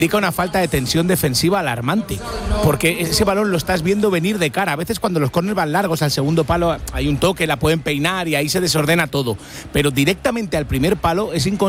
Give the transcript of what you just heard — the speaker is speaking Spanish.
indica una falta de tensión defensiva alarmante, porque ese balón lo estás viendo venir de cara. A veces cuando los córneres van largos al segundo palo hay un toque, la pueden peinar y ahí se desordena todo, pero directamente al primer palo es inconsciente.